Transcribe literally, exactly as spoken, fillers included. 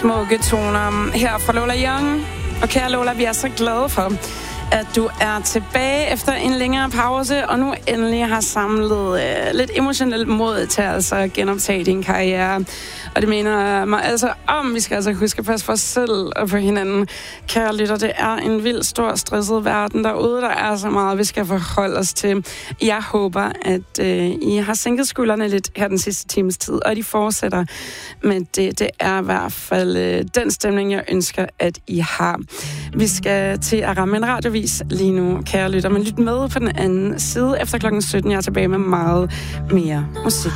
Smukke toner her fra Lola Young. Og kære Lola, vi er så glade for, at du er tilbage efter en længere pause, og nu endelig har samlet øh, lidt emotionelt mod til altså at genoptage din karriere. Og det mener mig altså om, vi skal altså huske at passe for os selv og for hinanden. Kære lytter, det er en vild, stor, stresset verden derude. Der er så meget, vi skal forholde os til. Jeg håber, at øh, I har sænket skuldrene lidt her den sidste times tid, og de fortsætter. Men det, det er i hvert fald øh, den stemning, jeg ønsker, at I har. Vi skal til at ramme en radiovis lige nu, kære lytter, men lyt med på den anden side efter klokken sytten. Jeg er tilbage med meget mere musik.